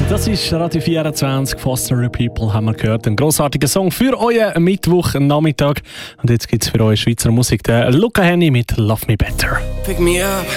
Das ist Radio 24, Foster People, haben wir gehört. Ein grossartiger Song für euren Mittwochnachmittag. Und jetzt gibt es für euch Schweizer Musik den Luca Henny mit Love Me Better. Pick me up,